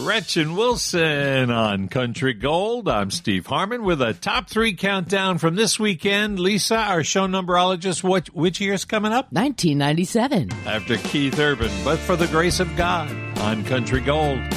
Gretchen Wilson on Country Gold. I'm Steve Harmon with a top 3 countdown from this weekend. Lisa, our show numberologist, which year's coming up? 1997. After Keith Urban, But for the Grace of God on Country Gold.